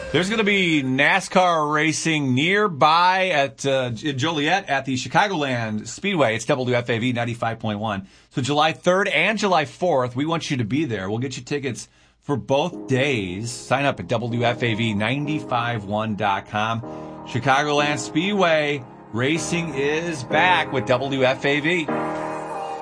There's going to be NASCAR racing nearby at Joliet at the Chicagoland Speedway. It's WFAV 95.1. So July 3rd and July 4th, we want you to be there. We'll get you tickets for both days. Sign up at WFAV951.com. Chicagoland Speedway racing is back with WFAV.